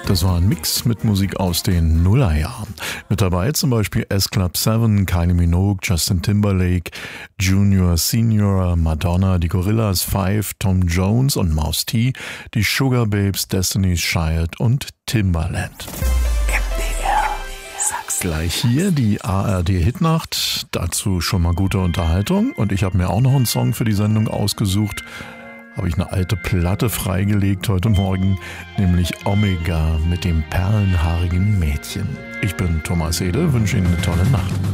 Das war ein Mix mit Musik aus den Nullerjahren. Mit dabei zum Beispiel S-Club 7, Kylie Minogue, Justin Timberlake, Junior, Senior, Madonna, die Gorillaz 5, Tom Jones und Mouse T, die Sugar Babes, Destiny's Child und Timbaland. Gleich hier die ARD-Hitnacht, dazu schon mal gute Unterhaltung und ich habe mir auch noch einen Song für die Sendung ausgesucht. Habe ich eine alte Platte freigelegt heute Morgen, nämlich Omega mit dem perlenhaarigen Mädchen. Ich bin Thomas Ede, wünsche Ihnen eine tolle Nacht.